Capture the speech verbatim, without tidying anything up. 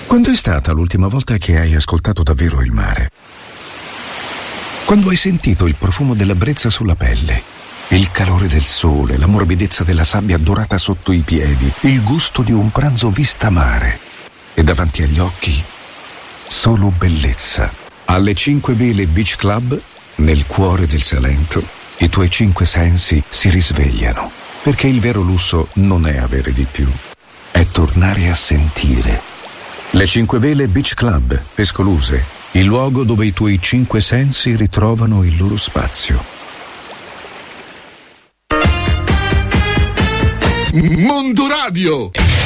Quando è stata l'ultima volta che hai ascoltato davvero il mare? Quando hai sentito il profumo della brezza sulla pelle, il calore del sole, la morbidezza della sabbia dorata sotto i piedi, il gusto di un pranzo vista mare e davanti agli occhi solo bellezza. Alle Cinque Vele Beach Club, nel cuore del Salento, i tuoi cinque sensi si risvegliano, perché il vero lusso non è avere di più, è tornare a sentire. Le Cinque Vele Beach Club, Pescoluse, il luogo dove i tuoi cinque sensi ritrovano il loro spazio. Mondo Radio.